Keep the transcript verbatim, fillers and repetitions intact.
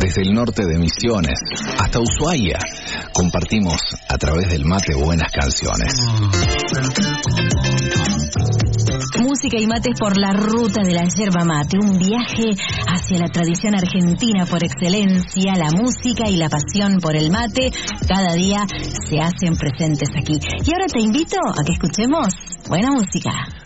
desde el norte de Misiones hasta Ushuaia. Compartimos a través del mate buenas canciones. Música y mates por la ruta de la yerba mate, un viaje hacia la tradición argentina por excelencia. La música y la pasión por el mate cada día se hacen presentes aquí. Y ahora te invito a que escuchemos buena música.